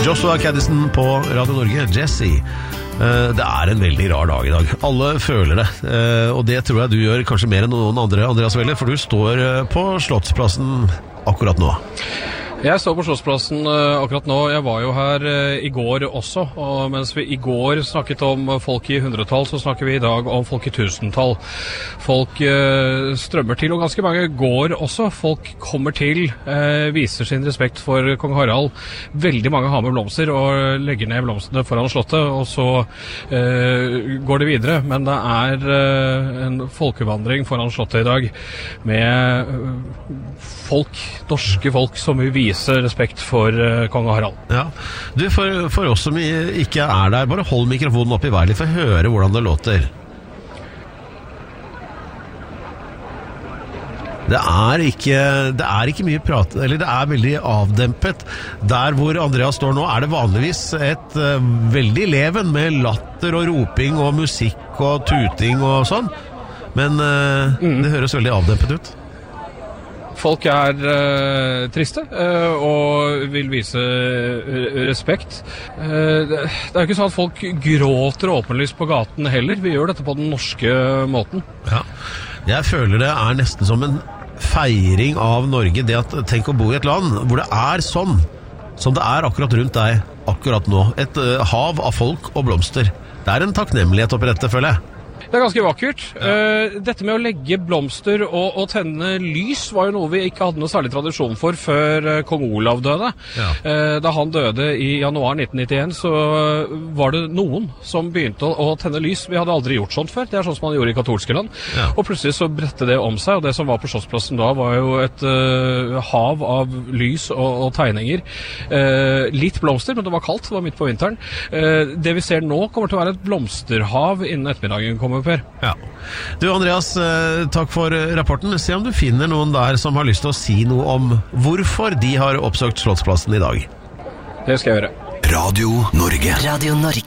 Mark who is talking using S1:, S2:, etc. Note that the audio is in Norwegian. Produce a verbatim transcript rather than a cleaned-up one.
S1: Joshua Caddison på Radio Norge, Jesse. Det er en veldig rar dag i dag. Alle føler det, og det tror jeg du gjør kanskje mer enn noen andre, Andreas Welle, for du står på Slottsplassen akkurat nå.
S2: Jeg står på Slottsplassen uh, akkurat nå. Jeg var jo her uh, i går også, og mens vi i går snakket om folk i hundretall, så snakker vi i dag om folk i tusentall. Folk uh, strømmer til, og ganske mange går også. Folk kommer til, uh, viser sin respekt for kong Harald. Veldig mange har med blomster og legger ned blomstene foran slottet, og så uh, går det videre. Men det er uh, en folkevandring foran slottet i dag med uh, folk, norske folk, som vil vise respekt for uh, kong Harald.
S1: Ja. Du, for, for oss som ikke er der, bare hold mikrofonen opp i været for å høre hvordan det låter. Det er ikke, det er ikke mye prat, eller det er veldig avdempet. Der hvor Andreas står nå er det vanligvis et uh, veldig leven med latter og roping og musikk og tuting og sånn. Men uh, mm. det høres veldig avdempet ut.
S2: Folk er uh, triste uh, og vil vise uh, respekt. Uh, det er jo ikke sånn at folk gråter åpenlyst på gaten heller. Vi gjør dette på den norske måten.
S1: Ja. Jeg føler det er nesten som en feiring av Norge. Det at, tenk å bo i et land hvor det er sånn som det er akkurat rundt deg akkurat nå. Et uh, hav av folk og blomster. Det er en takknemlighet oppi dette, føler jeg.
S2: Det er ganske vakkert. Ja. Uh, dette med å legge blomster og, og tenne lys var jo noe vi ikke hadde noe særlig tradisjon for før uh, kong Olav døde. Ja. Uh, da han døde i januar nitten nittien, så var det noen som begynte å, å tenne lys. Vi hadde aldri gjort sånt før. Det er sånn som man gjorde i katolske land. Ja. Og plutselig så bredte det om seg, og det som var på Slottsplassen da var jo et uh, hav av lys og, og tegninger. Uh, litt blomster, men det var kaldt, det var midt på vinteren. Uh, det vi ser nå kommer til å være et blomsterhav innen ettermiddagen kommer. Ja.
S1: Du Andreas, takk for rapporten. Se om du finner noen der som har lyst til å si noe om hvorfor de har oppsøkt Slottsplassen i dag.
S2: Det skal jeg gjøre.
S3: Radio Norge. Radio Norge.